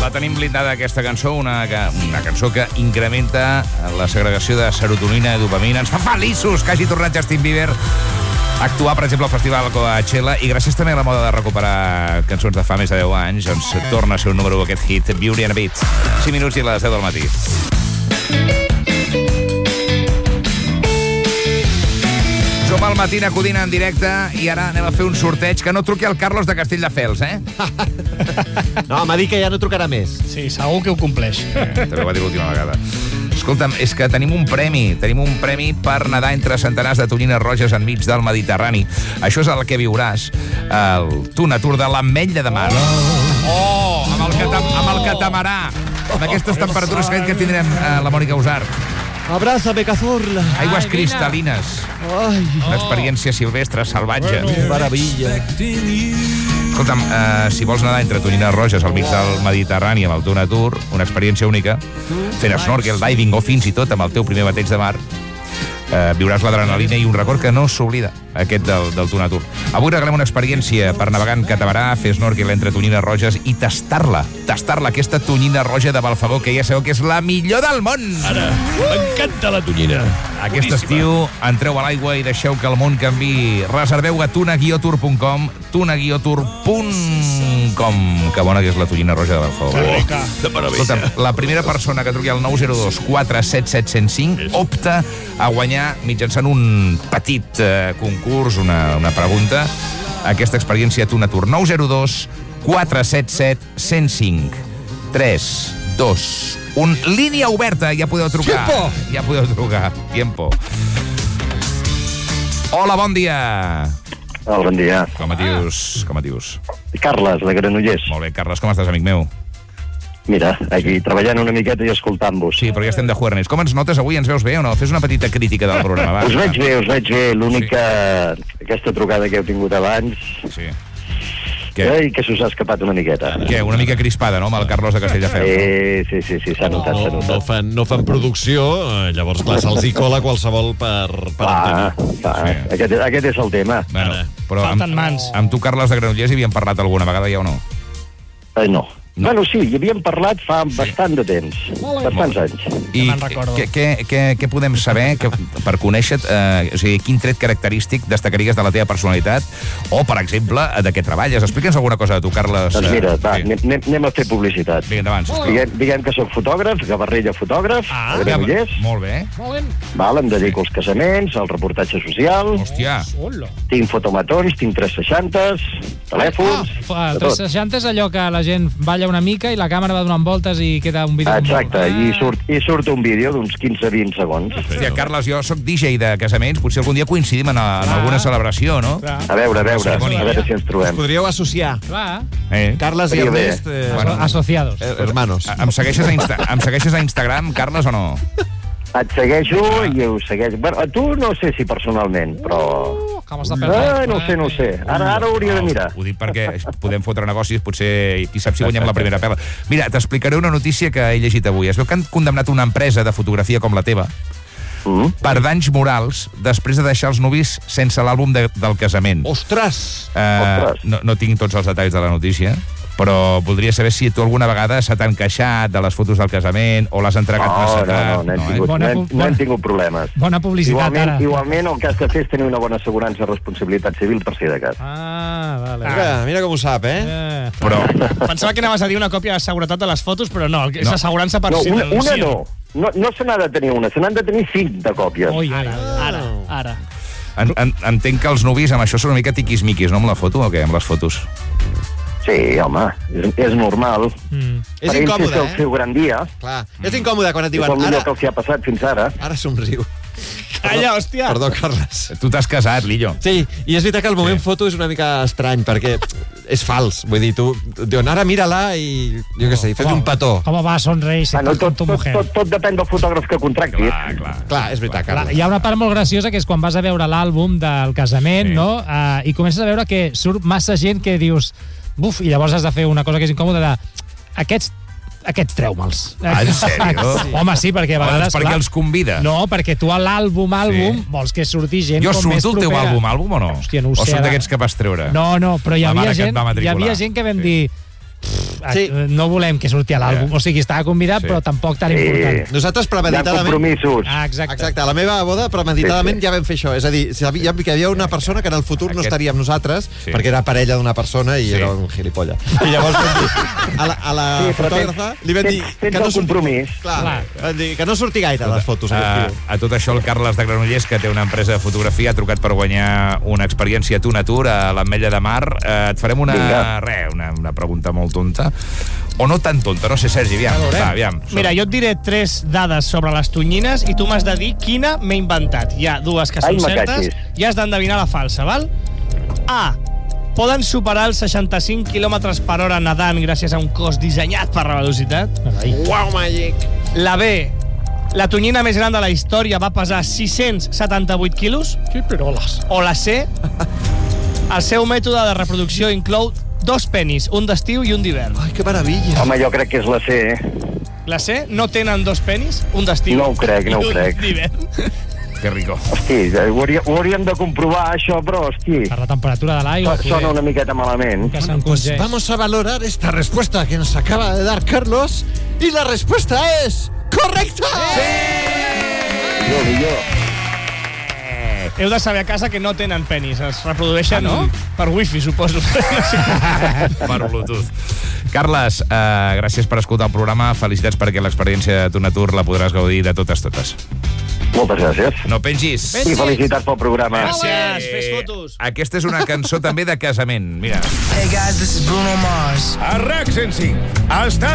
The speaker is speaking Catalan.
La tenim blindada, aquesta cançó, una cançó que incrementa la segregació de serotonina i dopamina. Ens fa feliços que hagi tornat Justin Bieber a actuar, per exemple, al Festival Coachella, i gràcies també a la moda de recuperar cançons de fa més de 10 anys, doncs torna a ser un número 1 aquest hit, Beauty and a Beat. 5 minuts i a les 10 del matí. Som al Matí Codina en directe i ara anem a fer un sorteig. Que no truqui el Carlos de Castelldefels, eh? No, m'ha dit que ja no trucarà més. Sí, segur que ho compleix. També ho va dir l'última vegada. Escolta'm, és que tenim un premi per nedar entre centenars de tonyines roges enmig del Mediterrani. Això és el que viuràs, el Tunatur de l'Ametlla de Mar. Amb el catamarà. Amb aquestes temperatures que tindrem la Mònica Usart. Abrázame, cazorla. Aigües cristal·lines. Una experiència silvestre, salvatge. Meravella. Escolta'm, si vols nedar entre tonyines roges al mig del Mediterrani amb el Tunatur, una experiència única, fent snorkel, diving o fins i tot amb el teu primer bateig de mar, viuràs l'adrenalina i un record que no s'oblida, aquest del Tunatur. Avui regalem una experiència per navegar en catamarà, fer snorkel entre tonyines roges i tastar-la, aquesta tonyina roja de Balfagó, que ja sabeu que és la millor del món. Ara, m'encanta la tonyina. Aquest estiu entreu a l'aigua i deixeu que el món canviï. Reserveu a tuna-tour.com, tuna-tour.com. Que bona que és la tonyina roja de Balfagó. De meravella. Escolta'm, la primera persona que truqui al 902 477 105 opta a guanyar mitjançant un petit concurs, una pregunta, aquesta experiència Tunatur. 902 477 105 3, 2, 1. Línia oberta, ja podeu trucar. Tiempo! Ja podeu trucar. Tiempo. Hola, bon dia. Hola, bon dia. Com et dius? Carles, de Granollers. Molt bé, Carles, com estàs, amic meu? Mira, aquí treballant una miqueta i escoltant-vos. Sí, però ja estem de juernes. Com ens notes avui? Ens veus bé o no? Fes una petita crítica del programa. Us veig bé. L'únic que aquesta trucada que heu tingut abans... Sí. I que s'us ha escapat una miqueta. Què? Una mica crispada, no?, amb el Carlos de Castelldefels. Sí, s'ha notat. No fan producció, llavors, clar, se'ls hi cola qualsevol per antena. Aquest és el tema. Bueno, però Falten mans. amb tu, Carles de Granollers, hi havíem parlat alguna vegada ja o no? No. Bueno, sí, hi havíem parlat fa bastant de temps. Bastants anys. I me'n recordo. què podem saber per conèixer, o sigui, quin tret característic destacaries de la teva personalitat o, per exemple, de què treballes? Explica'ns alguna cosa de tu, Carles. Doncs mira, anem a fer publicitat. Vinga, endavant. Diguem que soc fotògraf, Gavarrella fotògraf, a Granollers. Molt bé. Em dedico als casaments, al reportatge social. Hòstia. Tinc fotomatons, tinc 360s, telèfons... El 360 és allò que la gent balla una mica i la càmera va donant voltes i queda un vídeo... Exacte, i surt un vídeo d'uns 15-20 segons. Hòstia, Carles, jo sóc DJ de casaments, potser algun dia coincidim en alguna celebració, no? A veure si ens trobem. Podríeu associar. Clar. Carles i Ernest, Asociados. hermanos. Em segueixes a Instagram, Carles, o no? Et segueixo i ho segueixo. Bueno, a tu no sé si personalment, però... No sé. Ara hauria de mirar. Ho dic perquè podem fotre negocis, potser, qui sap si guanyem la primera pela. Mira, t'explicaré una notícia que he llegit avui. Es veu que han condemnat una empresa de fotografia com la teva per danys morals després de deixar els nuvis sense l'àlbum del casament. Ostres! No tinc tots els detalls de la notícia, però voldria saber si tu alguna vegada se t'han queixat de les fotos del casament o l'has entregat massa tard. No hem tingut problemes. Bona publicitat, ara. Igualment, el que has de fer és tenir una bona assegurança de responsabilitat civil per si de cas. Vale. Mira com ho sap, Però pensava que anaves a dir una còpia de seguretat de les fotos, però no, és assegurança per si... Una no. No se n'ha de tenir una, se n'han de tenir 5 de còpies. Ui, ara. Entenc que els nuvis amb això són una mica tiquismiquis, no, amb la foto, o què, amb les fotos? Sí, home, és normal. És incòmode, és el seu gran dia. Clar, és incòmode quan et diuen... És el millor que els hi ha passat fins ara. Ara somriu. Calla, hòstia! Perdó, Carles. Tu t'has casat, Lillo. Sí, i és veritat que el moment foto és una mica estrany, perquè és fals. Vull dir, tu diuen, ara mira-la i, jo què sé, fet un petó. Com va, sonreís con tu mujer. Tot depèn del fotògraf que contractis. Clar, és veritat, Carles. Hi ha una part molt graciosa que és quan vas a veure l'àlbum del casament, no? I comences a veure que surt massa gent que dius... Buf, i llavors has de fer una cosa que és incòmoda de... Aquests treu-me'ls. En sèrio? Home, sí, perquè a vegades... Perquè els convida. No, perquè tu a l'àlbum vols que surti gent com més propera. Jo surto el teu àlbum o no? Hòstia, no ho sé. O són d'aquests que vas treure? No, però hi havia gent que vam dir... no volem que surti a l'àlbum. O sigui, estava convidat, però tampoc tan important. Nosaltres premeditadament... Hi ha compromisos. Exacte, a la meva boda premeditadament ja vam fer això. És a dir, sabíem que hi havia una persona que en el futur no estaria amb nosaltres, perquè era parella d'una persona i era un gilipolla. I llavors vam dir, a la fotògrafa li vam dir que no compromís. Clar, vam dir que no surti gaire les fotos. A tot això, el Carles de Granollers, que té una empresa de fotografia, ha trucat per guanyar una experiència Tuna Tour a l'Ametlla de Mar. Et farem una pregunta molt tonta. O no tan tonta, no sé, Sergi, aviam. Mira, jo et diré 3 dades sobre les tonyines i tu m'has de dir quina m'he inventat. Hi ha 2 que són certes i has d'endevinar la falsa, val? A. Poden superar els 65 km per hora nedant gràcies a un cos dissenyat per la velocitat. Wow, magic! La B. La tonyina més gran de la història va pesar 678 quilos. Que peroles. O la C. El seu mètode de reproducció inclou 2 penis, un d'estiu i un d'hivern. Ai, que meravella. Home, jo crec que és la C, La C? No tenen 2 penis, un d'estiu No ho crec. i un d'hivern? Que rico. Hosti, ho hauríem de comprovar, això, però, hosti... Per la temperatura de l'aigua... Sona una miqueta malament. Pues vamos a valorar esta respuesta que nos acaba de dar Carlos y la respuesta es... ¡correcta! Millor. Heu de saber a casa que no tenen penis, es reprodueixen per wifi, suposo. Per Bluetooth. Carles, gràcies per escoltar el programa, felicitats perquè l'experiència de Tuna Tour la podràs gaudir de totes. Moltes gràcies. No pengis. I felicitats pel programa. Gràcies, fes fotos. Aquesta és una cançó també de casament, mira. Hey guys, this is Bruno Mars. A RAC 105 està